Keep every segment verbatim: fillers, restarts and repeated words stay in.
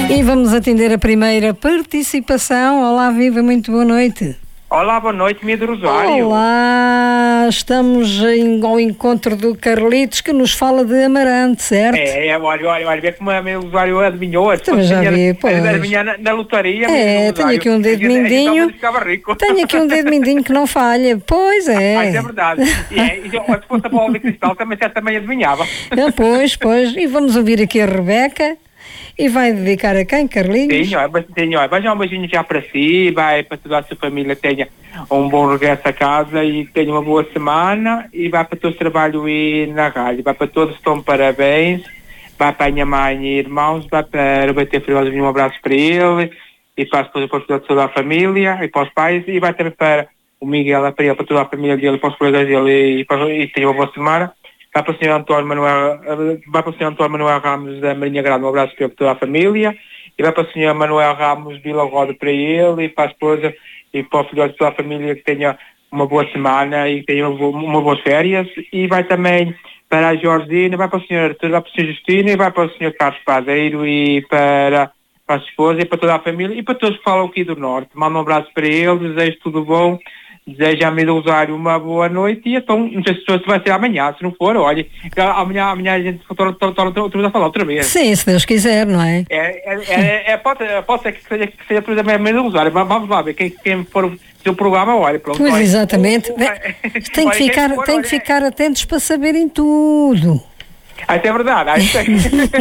E vamos atender a primeira participação. Olá, viva, muito boa noite. Olá, boa noite, minha do Rosário. Olá, estamos em, ao encontro do Carlitos, que nos fala de Amarante, certo? É, é, olha, olha, olha, vê como a meu usuário adivinhou. Também já vi, pois. Adivinhar na, na lotaria. É, tenho aqui um dedo mindinho. Tenho aqui um dedo mindinho que não falha. Pois é. Ah, isso é verdade. E, é, e se fosse a bola de cristal, também, também adivinhava. É, pois, pois. E vamos ouvir aqui a Rebeca. E vai dedicar a quem, Carlinhos? Sim, olha, sim, olha, vai já um beijinho já para si, vai para toda a sua família, tenha um bom regresso a casa e tenha uma boa semana, e vai para todo o trabalho e na rádio, vai para todos, estão parabéns, vai para a minha mãe e irmãos, vai para o B T Frigoso, um abraço para ele, e para, para, para toda a família, e para os pais, e vai também para o Miguel, para ele, para toda a família dele, para os colegas dele, e, para, e tenha uma boa semana. Vai para o senhor António Manuel, vai para o senhor António Manuel Ramos da Marinha Grande, um abraço para toda a família, e vai para o senhor Manuel Ramos Vila Roda para ele, e para a esposa, e para o filho de toda a família, que tenha uma boa semana e que tenha uma, uma boas férias, e vai também para a Georgina, vai para o senhor Artur, vai para o senhor Justino, e vai para o senhor Carlos Padeiro, e para, para a esposa, e para toda a família, e para todos que falam aqui do Norte. Mando um abraço para eles, desejo tudo bom. Desejo a mim do Rosário uma boa noite, e então, não sei se vai ser amanhã, se não for, olha, amanhã, amanhã a gente torna a falar outra vez. Sim, se Deus quiser, não é? É, é, é, é pode, pode ser que seja, que seja por exemplo, a mim do Rosário, vamos lá ver, quem, quem for o seu programa, olha, pronto. Pois, olha, exatamente, o, o, tem, que ficar, for, tem olha, que ficar atentos para saberem tudo. Ah, isso é verdade. Ah, isso é...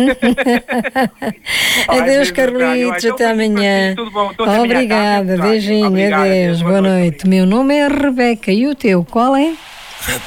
Adeus, Carlitos, até amanhã. Tudo bom, obrigada, beijinho, adeus, boa noite. Meu nome é Rebeca, e o teu, qual é?